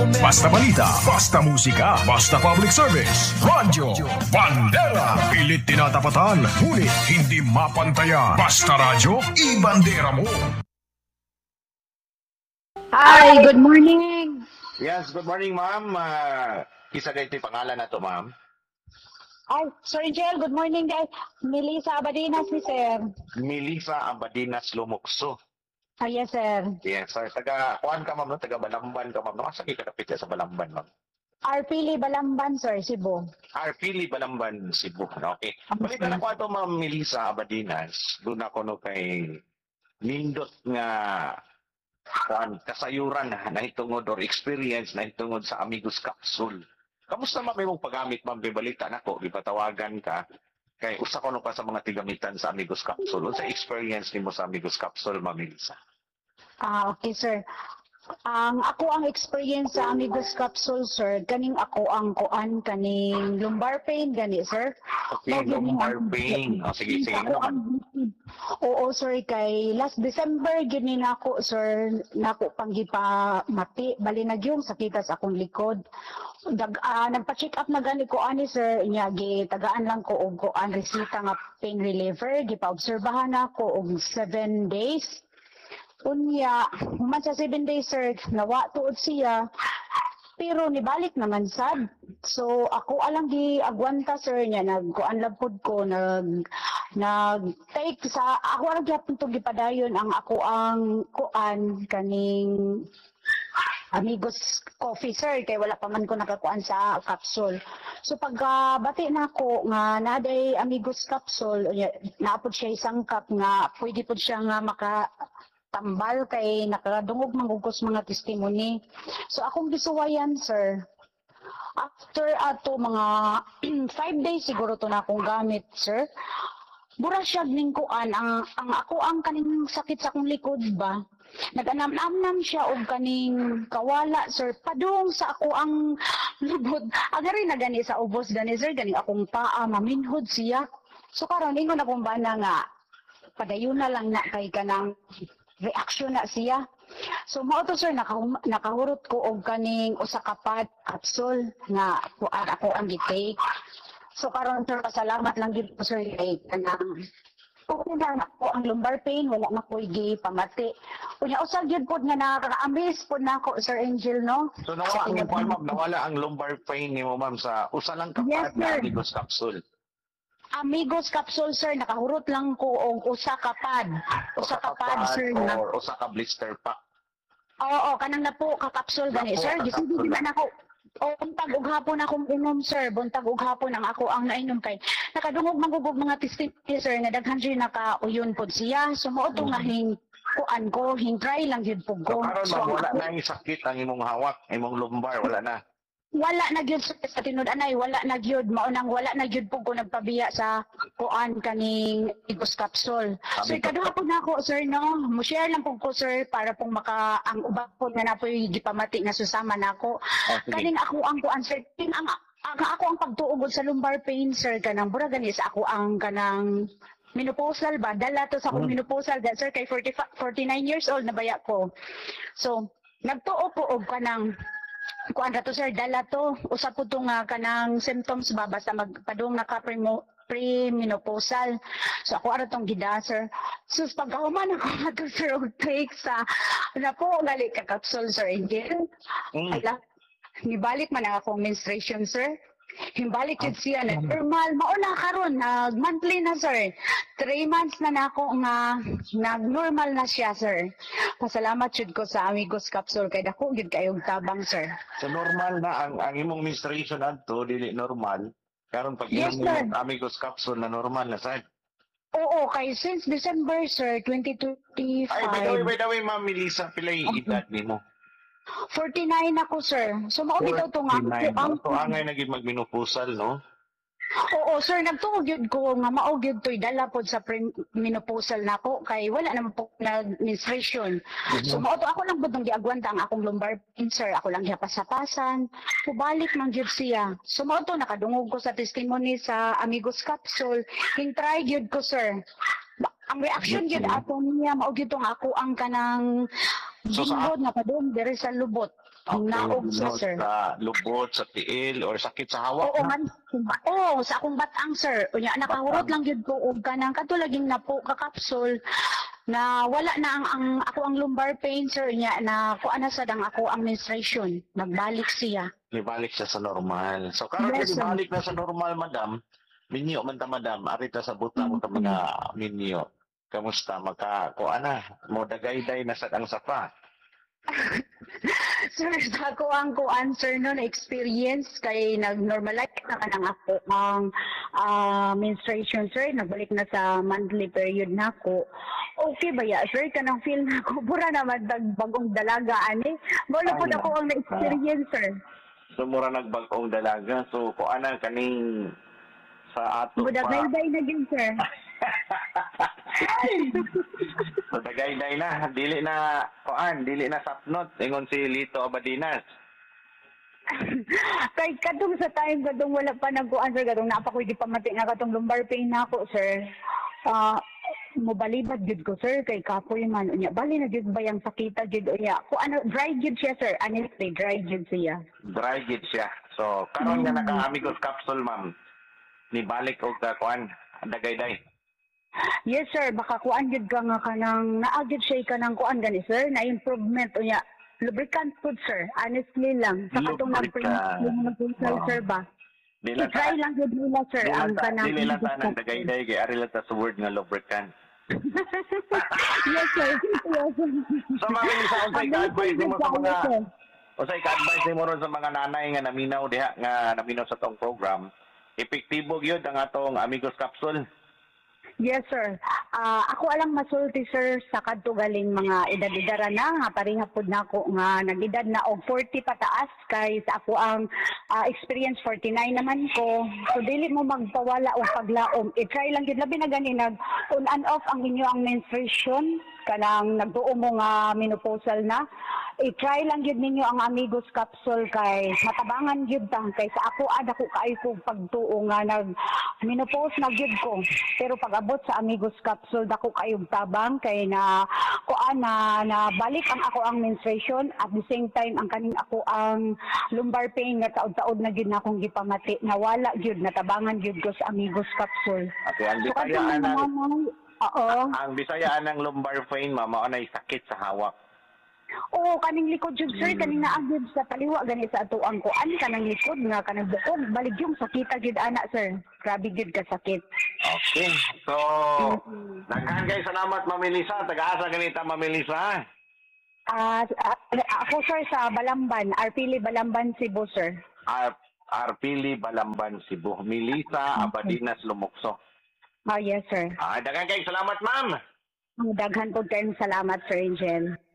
Basta balita, basta musika, basta public service. Radyo Bandera. Pilit tinatapatan, ngunit hindi mapantayan. Basta radyo, ibandera mo. Hi, good morning. Yes, good morning, ma'am. Kisa dito yung pangalan na to, ma'am. Ay, Sir Angel, good morning guys. Melissa Abadinas ni Sir. Melissa Abadinas Lumukso. Yes, Sir. Yes, sir. Kuan ka, ma'am, no? Taga Balamban ka, ma'am. No? Asa ka kapit sa Balamban, ma'am? Arpili Balamban, Sir, Cebu. Pili Balamban, Cebu. Okay. Balita na ko ito, ma'am Melissa Abadinas. Doon ako no kay nindot nga kasayuran na hitungod or experience na hitungod sa Amigos Capsule. Kamusta ma'am imong paggamit, ma'am? Bibalita na ko, bipatawagan ka. Kay usa ko no pa sa mga tigamitan sa Amigos Capsule. Sa experience nimo sa Amigos Capsule, ma'am Melissa? Okay, Sir. Ako ang experience sa Amigos Capsule, Sir. Kaning ako ang kuan, kaning lumbar pain, gani, Sir. Okay, lumbar pain. Sige, naman. Oo, Sir, kay last December, gini na ako, Sir, nako panggipa mati, bali na yung sakita sa akong likod. Nagpa-check up na gani ko ani, Sir, inyagi, tagaan lang ko og kuan resita nga pain reliever, gipa-obserbahan ako og 7 days. Unya, human sa 7 days, Sir, nawa tuod siya, pero nibalik naman sad. So, ako alang agwanta, Sir, niya, nagkuan labpod ko, take sa, ako alang gyapon to gipadayon ang ako ang kuan kaning Amigos Coffee, Sir, kay wala pa man ko nakakuan sa capsule. So pag bati na ako nga naday Amigos Capsule, naapod siya isang cup nga pwede po siya nga makatambal kay nakadungog mangugos mga testimony. So akong gisuwayan, Sir. After ato mga 5 days siguro to na akong gamit, Sir. Bura siya ning kuan ang ako ang kaning sakit sa akong likod ba. Nag-anam-anam siya og kaning kawala, Sir. Padung sa ako ang lubod. Agari na gani sa ubos gani, Sir, gani akong paa maminhod siya. So karon ingon akong bana nga padayon na lang na kay kanang reaksyon na siya. So mao to, Sir, nakahurot ko og kaning usa ka capsule nga ako ang gitake. So karon, Sir, pasalamat lang gid po, Sir, kay kanang okay na ako ang lumbar pain, wala na ko pamati. Unya usag gyud pod nga nakaka-amaze pod nako, Sir Angel, no? So nawala ang lumbar pain nimo, ma'am, sa usa lang ka Yes, na sir. Amigos Capsule. Amigos Capsule, Sir, nakahurot lang ko og usa ka pad. Usa ka pad, Sir, na. Or usa ka blister pack. Oo, kanang napo ka capsule gani, Napo Sir. ka Gisudi capsule. man ako. O buntag ug hapon akong inom, Sir. Buntag ug hapon ang ako ang nainom kay nakadungog magugog mga testimony, Sir, nga daghan siya nakauyon pod siya. Sumuot to nga kuan ko, try lang gyud pug So ko. karon, So, ma'am, wala ako- na yung sakit ang imong hawak, imong lumbar, wala na. wala na gyud sa tinud-anay, wala na gyud maunang wala na gyud pug ko nagpabiya sa kuan kaning Amigos Capsule. So ikaduha po na ako, Sir, no, mo share lang pug ko, Sir, para pong ang ubang po nga napoy gipamati nga susama nako. Sige. Kaning ako ang kuan, Sir, ako ang pagtuog sa lumbar pain, Sir, kanang bura gani sa ako ang kanang menopausal ba, dala to sa akong menopausal, Sir, kay 49 years old na baya ko. So nagtuo ko og kanang kuan ra to, Sir, dala to usa po to nga kanang symptoms ba basta magpadung naka premenopausal. So ako ara tong gida, Sir. Sus pagkahuman ako ato, Sir, og take sa na po gali ka capsule, Sir Angel. Ala, nibalik man ang akong menstruation, Sir. Himbalik yun siya na normal. Mauna karon monthly na, Sir. 3 months na nako nga nag-normal na siya, Sir. Pasalamat jud ko sa Amigos Capsule kay dako gid kayong tabang, Sir. So normal na ang imong menstruation adto dili normal. Karon pag Yes, inom sir. mo Amigos Capsule na normal na sad. Oo, kay since December, Sir, 2025. Ay, by the way, ma'am Melissa, pila yung edad nimo? 49 ako, Sir. So mao bitaw to nga 49. So angay naging magmenopusal, no? Oo, Sir, nagtuog yun ko nga mao gyud to'y dala pod sa menopausal nako kay wala naman po nag-menstruation. So mao to ako lang pud nang giagwanta ang akong lumbar pain, Sir. Ako lang gihapas-hapasan. Kubalik man gyud siya. So mao to nakadungog ko sa testimony sa Amigos Capsule. Try gyud ko, Sir. Ang reaction gyud ato niya mao gyud tong ako ang kanang So, sa- ginghod nga padung diri sa lubot. Naog siya, Bunot sir. sa lubot, sa tiil, or sakit sa hawak Oo na? man, sa akong batang sir. Unya nakahurot lang gyud ko og kanang katulaging napo ka capsule na wala na ako ang lumbar pain sir niya na kuan na sad ang ako ang menstruation. Nagbalik siya. Ibalik siya sa normal. So, karon Yes, sir. ibalik na sa normal, madam. Minyo man ta, madam. Arita sa buta mo ta mga minyo. Kamusta? Kuan na. Mo dagayday na sa ang sapa. Sir, sa ako ang kuan sir no na experience kay nag-normalize na kanang ako ang menstruation sir, nagbalik na sa monthly period na ako. Okay ba ya sir, kanang feel na ako pura naman bagong dalaga ani. Wala po ako ang na-experience sir. So, mura nagbagong dalaga. So, kuan na kaning sa ato Budak pa. day na gyud sir. So, dagayday na. Dili na, kuan, dili na sapnot. Ingon si Lito Abadinas. Kay kadung sa time kadung wala pa nagkuan sir, kadung napa ko di pamati nga katong lumbar pain na ako sir. Mobalibad gyud ko sir kay kapoy man unya bali na gyud bayang sakita gyud unya ko ano dry gyud siya sir, honestly dry gyud siya. Dry gid siya. So, karon nga naka-Amigos capsule, ma'am. Ni balik og kuan, dagayday. Yes sir, baka kuan gyud ka nga kanang naagid siya kanang kuan gani sir na improvement unya lubricant food sir, honestly lang sa katong Lubricant. nag-consult sir ba. Dili I-try lang gyud nila sir ang kanang dili lang ta nang dagayday kay ari lang ta sa word nga lubricant. Yes sir. Yes, sir. So, ma'am, sa unsay Ang ka-advise mo sa sir. mga unsay ka-advise mo ron sa mga nanay nga naminaw diha nga naminaw sa tong program? Epektibo gyud ang atong Amigos capsule. Yes, sir. Ako alang masulti, sir, sa kadto galing mga edad-edara na, nga parihapod na ako nga nag-edad na og 40 pataas kay sa ako ang experience 49 naman ko. So dili mo magpawala og paglaom. I-try lang gid labi na gani nag on and off ang inyo ang menstruation kanang nagtuo mo nga menopausal na. I-try lang gid ninyo ang Amigos capsule kay matabangan gyud ta kay sa ako ako kaayo ko pagtuo nga nag menopause na gyud ko. Pero pag abot sa Amigos capsule dako kayog tabang kay na kuan na balik ang ako ang menstruation at the same time ang kaning ako ang lumbar pain nga taod-taod na gyud na akong gipamati nawala gyud natabangan gyud ko sa Amigos capsule. Okay, ang So kadto bisayaan ng ang bisayaan ng lumbar pain, ma'am, mao nay sakit sa hawak. Oo, kaning likod jud sir, kaning naagid sa paliwa gani sa atuang ko. Ani kanang likod nga kanang bukog, baligyong sakita gid ana sir. Grabe gid ka sakit. Okay. So, daghan kay salamat, Ma'am Melissa. Taga-asa ganita, Ma'am Melissa. Ako sir sa Balamban, Arpili Balamban, Cebu sir. Arpili, Balamban, Cebu. Melissa Abadinas, Lumokso. Yes sir. Daghan kay salamat, ma'am. Daghan po kayong salamat Sir Angel.